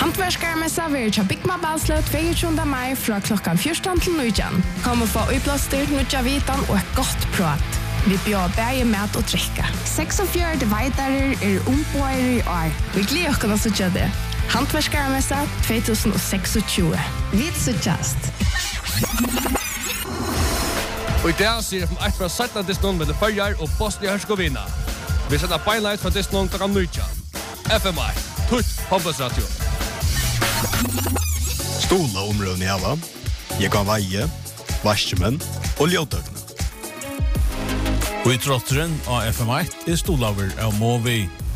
Hantverksmessa vil til Bygma Balslø 22. mai fra klokkan 14 til 19. Kom og få øyblåster, nødja vitan og et godt prat. Vi bjør bæge mat og drikke. 46 veitarer ombøyere i år. Vi gleder oss å sitte det. Hantverksmessa 2026. Vi sittast. Og i dag sier jeg fra 1 fra 17 disnån med Førjar og Bosnia-Herzegovina. Vi sender beinleit fra disnån klokkan 19. FMI, Tutt Hobbesradio. Stola områden i hava. Jeg kan veie, varskemenn og ljøtøkene. Og i trotteren av FM1 Stolaver av Movi.